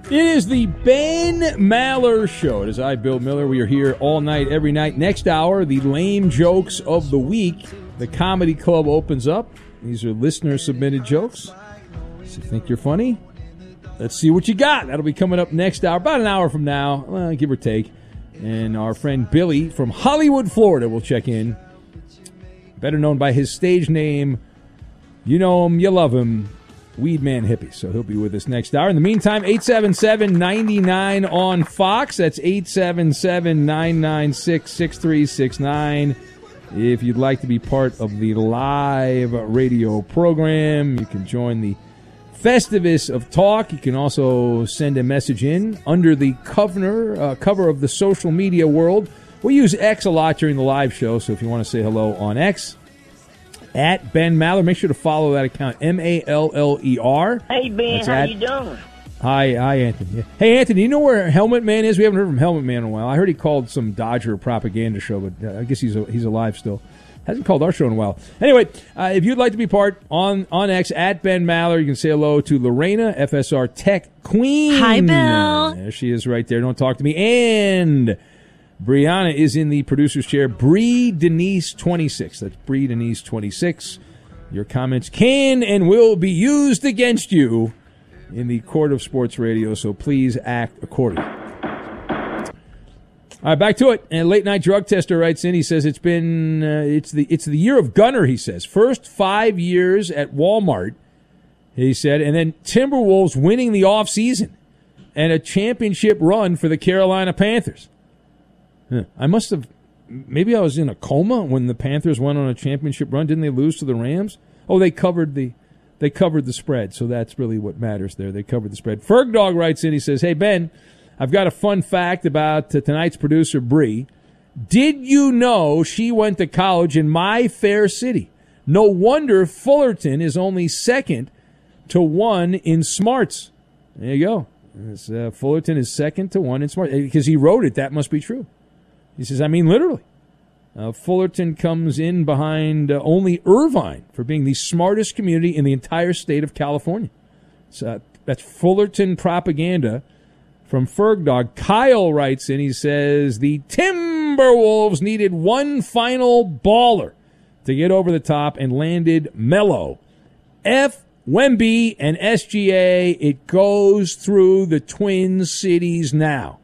It is the Ben Maller Show. It is I, Bill Miller. We are here all night, every night. Next hour, the lame jokes of the week. The Comedy Club opens up. These are listener-submitted jokes. So you think you're funny? Let's see what you got. That'll be coming up next hour, about an hour from now, give or take. And our friend Billy from Hollywood, Florida will check in. Better known by his stage name. You know him, you love him. Weedman Hippie. So he'll be with us next hour. In the meantime, 877-99 on Fox. That's 877-996-6369. If you'd like to be part of the live radio program, you can join the Festivus of Talk. You can also send a message in under the cover of the social media world. We use X a lot during the live show, so if you want to say hello on X, at Ben Maller. Make sure to follow that account, Maller. Hey, Ben, how you doing? Hi, Anthony. Hey, Anthony, you know where Helmet Man is? We haven't heard from Helmet Man in a while. I heard he called some Dodger propaganda show, but I guess he's alive still. Hasn't called our show in a while. Anyway, if you'd like to be part on X, at Ben Maller, you can say hello to Lorena, FSR Tech Queen. Hi, Bill. There she is right there. Don't talk to me. And Brianna is in the producer's chair. Bree Denise 26. That's Bree Denise 26. Your comments can and will be used against you in the court of sports radio, so please act accordingly. All right, back to it. And Late Night Drug Tester writes in. He says it's been it's the year of Gunner. He says first 5 years at Walmart. He said, and then Timberwolves winning the offseason and a championship run for the Carolina Panthers. Maybe I was in a coma when the Panthers went on a championship run. Didn't they lose to the Rams? Oh, they covered the spread, so that's really what matters there. They covered the spread. Fergdog writes in. He says, hey, Ben, I've got a fun fact about tonight's producer, Bree. Did you know she went to college in my fair city? No wonder Fullerton is only second to one in smarts. There you go. Fullerton is second to one in smarts. Because he wrote it, that must be true. He says, I mean, literally. Fullerton comes in behind only Irvine for being the smartest community in the entire state of California. So that's Fullerton propaganda from Fergdog. Kyle writes in, he says, the Timberwolves needed one final baller to get over the top and landed Melo. F. Wemby and SGA, it goes through the Twin Cities now.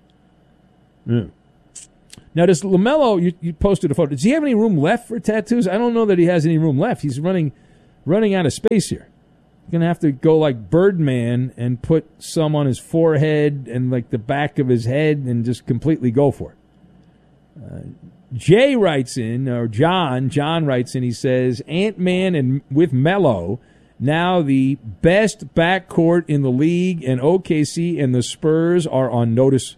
Now, does LaMelo, you posted a photo, does he have any room left for tattoos? I don't know that he has any room left. He's running out of space here. He's going to have to go like Birdman and put some on his forehead and like the back of his head and just completely go for it. Jay writes in, or John writes in, he says, Ant-Man and with Melo, now the best backcourt in the league, and OKC and the Spurs are on notice.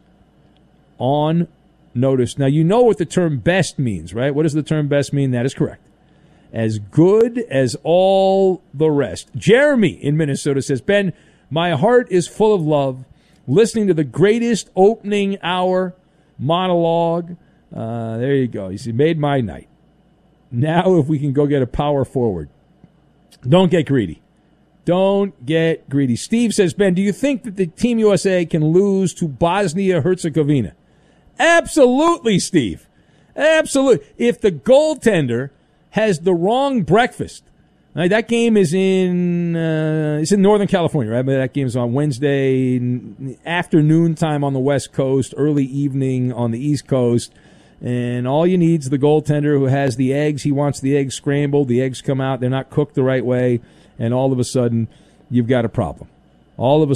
Now, you know what the term best means, right? What does the term best mean? That is correct. As good as all the rest. Jeremy in Minnesota says, Ben, my heart is full of love. Listening to the greatest opening hour monologue. There you go. You see, made my night. Now if we can go get a power forward. Don't get greedy. Don't get greedy. Steve says, Ben, do you think that the Team USA can lose to Bosnia-Herzegovina? Absolutely, Steve. Absolutely. If the goaltender has the wrong breakfast, right, that game is it's in Northern California, right? But that game is on Wednesday afternoon time on the West Coast, early evening on the East Coast. And all you need is the goaltender who has the eggs. He wants the eggs scrambled. The eggs come out. They're not cooked the right way. And all of a sudden, you've got a problem. And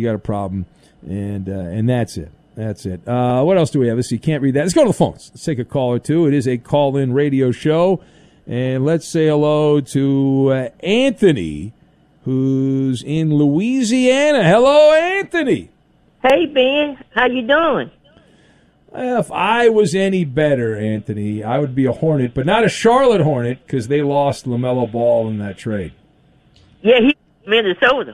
that's it. That's it. What else do we have? Let's see. Can't read that. Let's go to the phones. Let's take a call or two. It is a call-in radio show. And let's say hello to Anthony, who's in Louisiana. Hello, Anthony. Hey, Ben. How you doing? If I was any better, Anthony, I would be a Hornet, but not a Charlotte Hornet because they lost LaMelo Ball in that trade. Yeah, he's in Minnesota.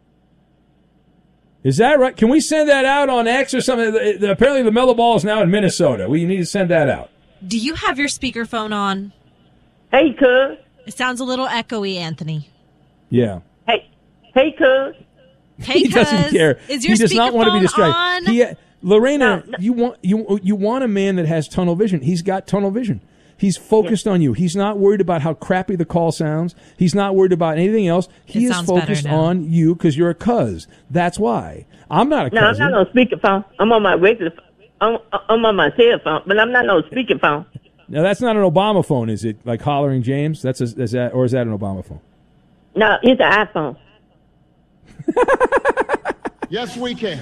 Is that right? Can we send that out on X or something? Apparently LaMelo Ball is now in Minnesota. We need to send that out. Do you have your speakerphone on? Hey, cuz. It sounds a little echoey, Anthony. Yeah. Hey, cuz. Hey, He doesn't cuz, care. is your He does not want to be speakerphone distracted. on? Lorena, No. you want a man that has tunnel vision. He's got tunnel vision. He's focused on you. He's not worried about how crappy the call sounds. He's not worried about anything else. He It is sounds better focused now. on you because you're a cuz. That's why. I'm not a No, I'm cousin. not on speakerphone. I'm on my regular phone. I'm on my cell phone, but I'm not on speakerphone. Now that's not an Obama phone, is it? Like hollering James? Is that an Obama phone? No, it's an iPhone. Yes, we can.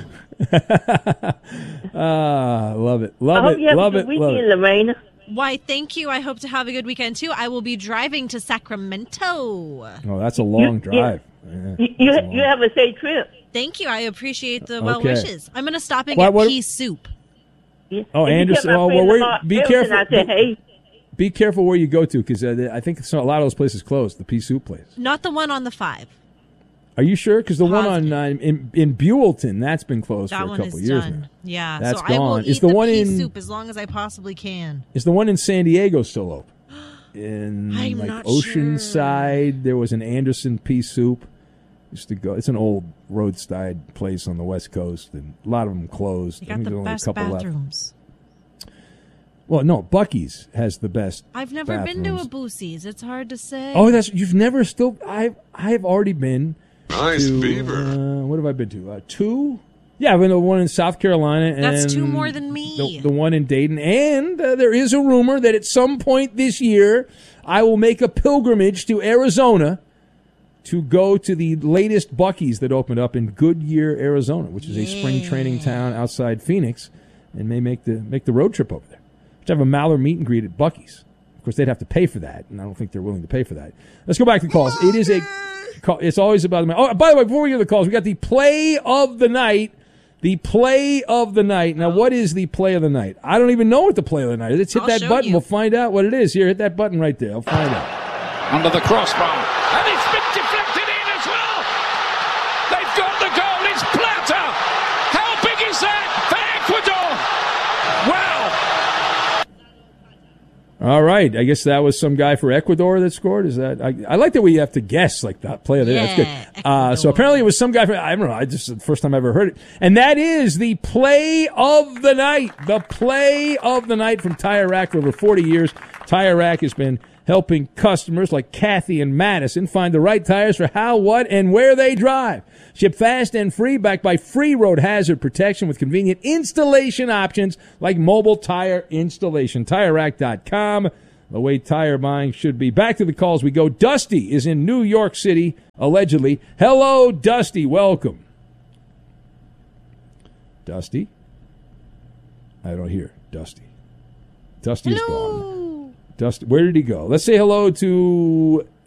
Love it. I Love hope it. you have Love a it. good Love weekend, it. Lorena. Why, thank you. I hope to have a good weekend too. I will be driving to Sacramento. Oh, that's a long drive. You have a safe trip. Thank you. I appreciate the well Okay. wishes. I'm going to stop and What- get what- pea soup. Yeah. Oh, And you Anderson. tell my Oh, friend well, Lamar be Harrison, careful. I said, hey, Be careful where you go to because I think a lot of those places closed. The pea soup place. Not the one on the 5. Are you sure? Because the one on Positive. in Buellton, that's been closed That for a one couple is years done. now. Yeah, That's so I will gone. eat Is the the one pea in- soup as long as I possibly can. Is the one in San Diego still open? In I'm like not Oceanside, there was an Anderson pea soup. Used to go. It's an old roadside place on the West Coast, and a lot of them closed. You I got think the there's only a best couple left. bathrooms. Well, no, Buc-ee's has the best. I've never been to a bathrooms. Boosie's. It's hard to say. Oh, you've never still. I've already been. Nice to, beaver. What have I been to? Two. Yeah, I've been to one in South Carolina. And That's two more than me. The one in Dayton, and there is a rumor that at some point this year I will make a pilgrimage to Arizona to go to the latest Buc-ee's that opened up in Goodyear, Arizona, which is a spring training town outside Phoenix, and may make the road trip over there. To have a Mallard meet and greet at Buc-ee's. Of course, they'd have to pay for that, and I don't think they're willing to pay for that. Let's go back to the calls. It is a call. It's always about the. Oh, by the way, before we get to the calls, we got the play of the night. The play of the night. Now, what is the play of the night? I don't even know what the play of the night is. Let's hit I'll that show button. you. We'll find out what it is. Here, hit that button right there. I'll find out. Under the crossbar. And it's been deflected in as well. They've got the goal. It's Plata. How big is that for Ecuador? Wow. All right. I guess that was some guy for Ecuador that scored. Is that? I like that we have to guess like that play of the That's good. Ecuador. So apparently it was some guy from, I don't know. It's the first time I ever heard it. And that is the play of the night. The play of the night from Tire Rack for over 40 years. Tire Rack has been helping customers like Kathy and Madison find the right tires for how, what, and where they drive. Ship fast and free, backed by free road hazard protection with convenient installation options like mobile tire installation. TireRack.com, the way tire buying should be. Back to the calls we go. Dusty is in New York City, allegedly. Hello, Dusty. Welcome. Dusty? I don't hear Dusty. Dusty is gone. Dusty, where did he go? Let's say hello to